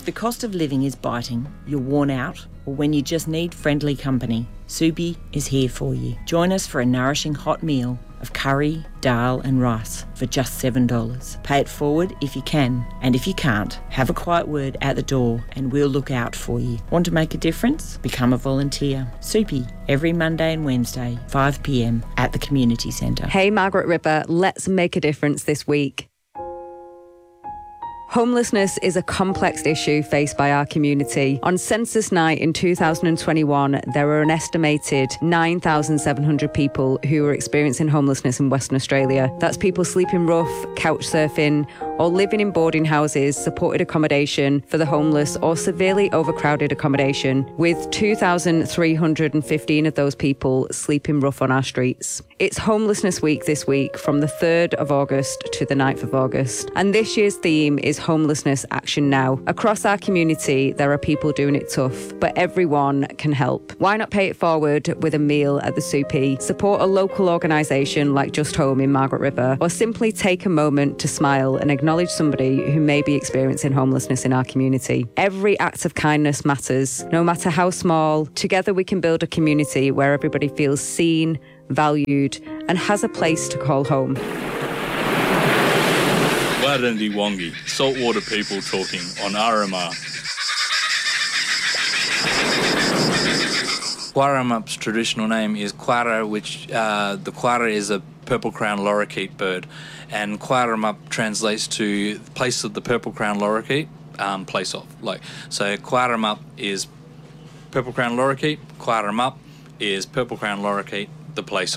If the cost of living is biting, you're worn out, or when you just need friendly company, Soupy is here for you. Join us for a nourishing hot meal of curry, dal and rice for just $7. Pay it forward if you can, and if you can't, have a quiet word at the door and we'll look out for you. Want to make a difference? Become a volunteer. Soupy, every Monday and Wednesday, 5 p.m. at the Community Centre. Hey, Margaret Ripper, let's make a difference this week. Homelessness is a complex issue faced by our community. On census night in 2021, there were an estimated 9,700 people who were experiencing homelessness in Western Australia. That's people sleeping rough, couch surfing, or living in boarding houses, supported accommodation for the homeless, or severely overcrowded accommodation, with 2,315 of those people sleeping rough on our streets. It's Homelessness Week this week, from the 3rd of August to the 9th of August. And this year's theme is Homelessness Action Now. Across our community, there are people doing it tough, but everyone can help. Why not pay it forward with a meal at the Soupy? Support a local organisation like Just Home in Margaret River, or simply take a moment to smile and acknowledge somebody who may be experiencing homelessness in our community. Every act of kindness matters, no matter how small. Together we can build a community where everybody feels seen, valued, and has a place to call home. Warandi Wongi, saltwater people talking on RMR. Quaramup's traditional name is Quara, which the Quara is a purple-crowned lorikeet bird, and Quaramup translates to place of the purple-crowned lorikeet, place of. So Quaramup is purple-crowned lorikeet, Quaramup is purple-crowned lorikeet, the place